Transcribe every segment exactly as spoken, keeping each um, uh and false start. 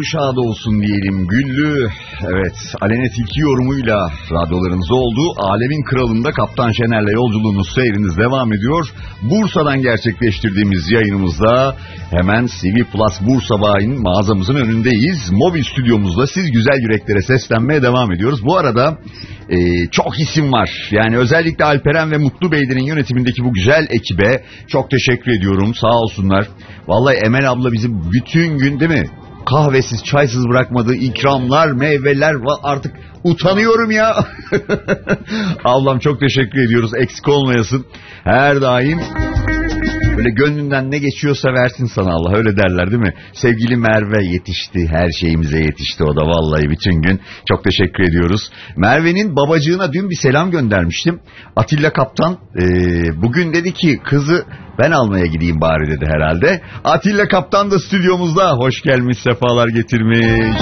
şad olsun diyelim. Güllü, evet, Alene Tilki yorumuyla radyolarınızda olduğu Alemin Kralı'nda Kaptan Şener'le yolculuğunuz, seyriniz devam ediyor. Bursa'dan gerçekleştirdiğimiz yayınımızda hemen C V Plus Bursa Bayi'nin mağazamızın önündeyiz. Mobil stüdyomuzda siz güzel yüreklere seslenmeye devam ediyoruz. Bu arada e, çok isim var. Yani özellikle Alperen ve Mutlu Beylerin yönetimindeki bu güzel ekibe çok teşekkür ediyorum. Sağ olsunlar. Vallahi Emel abla bizi bütün gün, değil mi, kahvesiz, çaysız bırakmadığı ikramlar, meyveler, artık utanıyorum ya. Ablam çok teşekkür ediyoruz. Eksik olmayasın. Her daim böyle gönlünden ne geçiyorsa versin sana Allah, öyle derler değil mi? Sevgili Merve yetişti, her şeyimize yetişti o da vallahi bütün gün. Çok teşekkür ediyoruz. Merve'nin babacığına dün bir selam göndermiştim. Atilla Kaptan e, bugün dedi ki kızı ben almaya gideyim bari dedi herhalde. Atilla Kaptan da stüdyomuzda. Hoş gelmiş, sefalar getirmiş.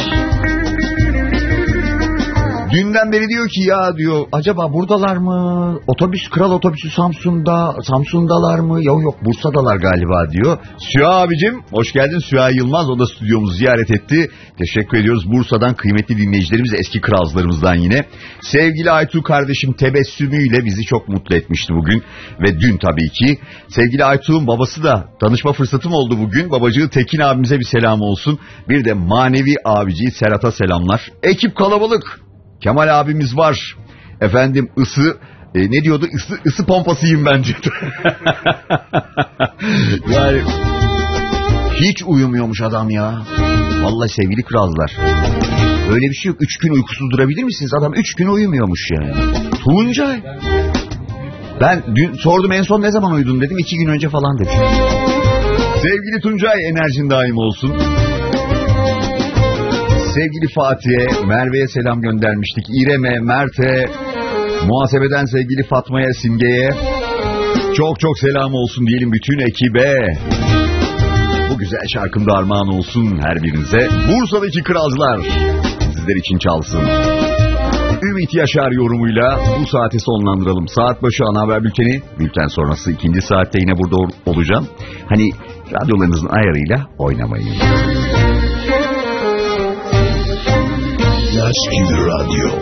Dünden beri diyor ki ya diyor, acaba buradalar mı? Otobüs, Kral Otobüsü Samsun'da, Samsun'dalar mı? Yok yok, Bursa'dalar galiba diyor. Süha abicim hoş geldin. Süha Yılmaz, o da stüdyomuzu ziyaret etti. Teşekkür ediyoruz. Bursa'dan kıymetli dinleyicilerimiz, eski kralcılarımızdan yine. Sevgili Aytu kardeşim tebessümüyle bizi çok mutlu etmişti bugün ve dün tabii ki. Sevgili Aytu'nun babası da tanışma fırsatım oldu bugün. Babacığı Tekin abimize bir selam olsun. Bir de manevi abici Serhat'a selamlar. Ekip kalabalık. Kemal abimiz var. Efendim ısı e, ne diyordu? Isı, ısı pompasıyım ben diyordu. Yani hiç uyumuyormuş adam ya. Vallahi sevgili krallar. Öyle bir şey yok. Üç gün uykusuz durabilir misiniz? Adam üç gün uyumuyormuş yani. Tuncay. Ben dün sordum, en son ne zaman uyudun dedim. İki gün önce falan dedi. Sevgili Tuncay, enerjin daim olsun. Sevgili Fatih'e, Merve'ye selam göndermiştik. İrem'e, Mert'e, muhasebeden sevgili Fatma'ya, Simge'ye çok çok selam olsun diyelim bütün ekibe. Bu güzel şarkım da armağan olsun her birinize. Bursa'daki kralcılar sizler için çalsın. Ümit Yaşar yorumuyla bu saati sonlandıralım. Saat başı ana haber bülteni, bülten sonrası ikinci saatte yine burada olacağım. Hani radyolarınızın ayarıyla oynamayın. Yaş gibi radyo.